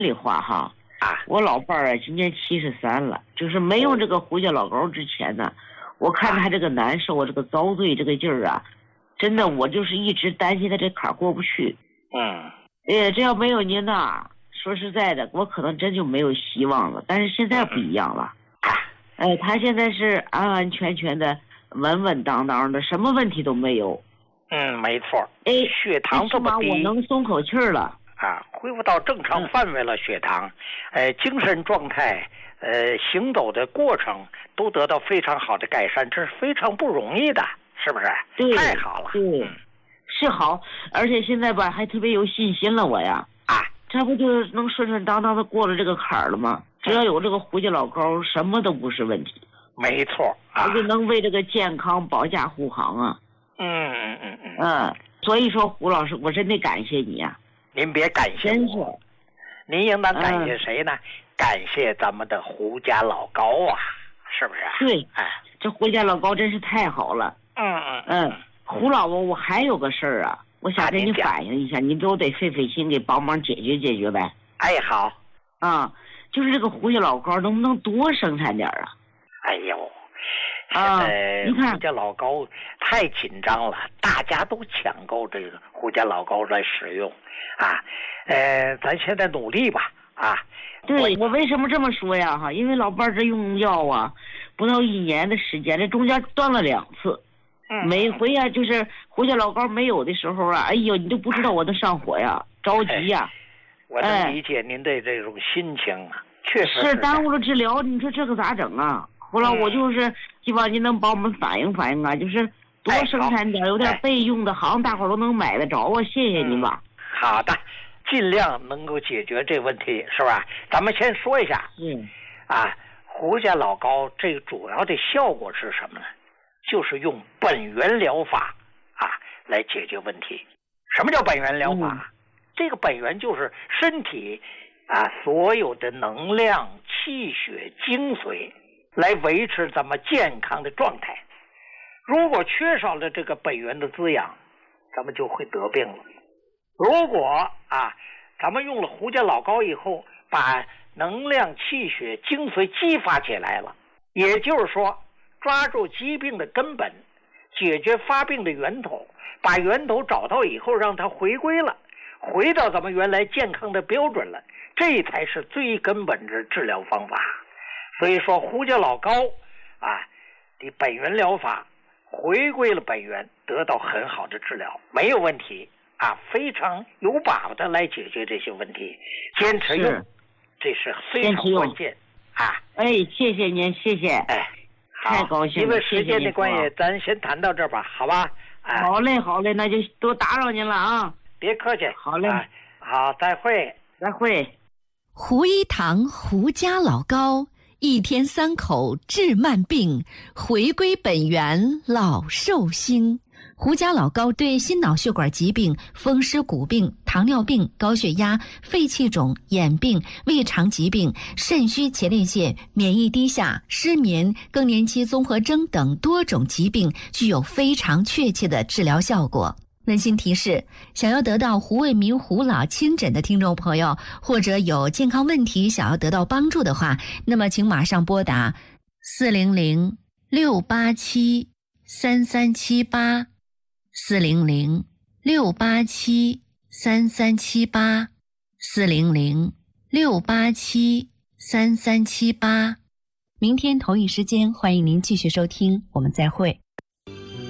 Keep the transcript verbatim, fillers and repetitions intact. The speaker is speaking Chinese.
里话哈， 啊， 我老伴儿啊，今年七十三了，就是没用这个胡家老高之前呢，我看他这个难受啊，这个遭罪这个劲儿啊，真的我就是一直担心他这坎儿过不去。 嗯， 哎，这要没有您呐，说实在的，我可能真就没有希望了。但是现在不一样了，哎，他现在是安安全全的、稳稳当当的，什么问题都没有。 嗯，没错。 哎， 血糖这么低， 我能松口气儿了。 啊，恢复到正常范围了，血糖，呃，精神状态，呃，行走的过程都得到非常好的改善，这是非常不容易的，是不是？ 对， 太好了。 对，嗯、是好，而且现在吧还特别有信心了，我呀， 啊， 这不就能顺顺当当的过了这个坎儿了吗？只要有这个胡家老高，什么都不是问题。 没错，啊， 而且能为这个健康保驾护航啊。 嗯嗯嗯嗯。 嗯，所以说胡老师，我真得感谢你呀、啊。 您别感谢我，您应当感谢谁呢？嗯、感谢咱们的胡家老高啊，是不是？ 对， 哎， 这胡家老高真是太好了。 嗯嗯嗯，胡老伯，我还有个事儿啊，我想跟你反映一下，你给我得费费心，给帮忙解决解决呗。 哎，好。 啊，就是这个胡家老高能不能多生产点啊？ 哎呦。 啊， 你看胡家老高太紧张了，大家都抢购这个胡家老高来使用，啊，呃，咱现在努力吧，啊。 对，我为什么这么说呀？哈，因为老伴儿这用药啊，不到一年的时间，这中间断了两次， 嗯、 每回呀、啊、就是胡家老高没有的时候啊，哎呦，你都不知道我的上火呀，着急呀。 哎、我能理解您的这种心情啊，哎、确实是耽误了治疗，你说这个咋整啊？后来我就是希望您能帮我们反映反映啊，就是多生产点，有点备用的，好像大伙都能买得着啊。谢谢您吧。 嗯、好的，尽量能够解决这问题，是吧？咱们先说一下， 嗯， 啊，胡家老高这个主要的效果是什么呢？就是用本源疗法啊来解决问题。什么叫本源疗法？嗯、这个本源就是身体啊所有的能量、气血、精髓。来维持咱们健康的状态。如果缺少了这个本源的滋养，咱们就会得病了。如果啊，咱们用了胡家老高以后，把能量、气血、精髓激发起来了，也就是说，抓住疾病的根本，解决发病的源头，把源头找到以后，让它回归了，回到咱们原来健康的标准了，这才是最根本的治疗方法。所以说胡家老高啊的本源疗法回归了本源，得到很好的治疗，没有问题啊，非常有把握的来解决这些问题，坚持用，这是非常关键啊。 哎，谢谢您，谢谢。 哎， 太高兴了。 因为时间的关系，咱先谈到这儿吧，好吧？ 哎、好嘞，好嘞，那就多打扰您了啊。 别客气。 好嘞、 啊，好，再会， 再会。 胡一堂胡家老高。一天三口治慢病，回归本源老寿星。胡家老高对心脑血管疾病、风湿骨病、糖尿病、高血压、肺气肿、眼病、胃肠疾病、肾虚前列腺、免疫低下、失眠、更年期综合征等多种疾病具有非常确切的治疗效果。温馨提示：想要得到胡卫民胡老亲诊的听众朋友，或者有健康问题想要得到帮助的话，那么请马上拨打四零零六八七三三七八四零零六八七三三七八四零零六八七三三七八。明天同一时间，欢迎您继续收听，我们再会。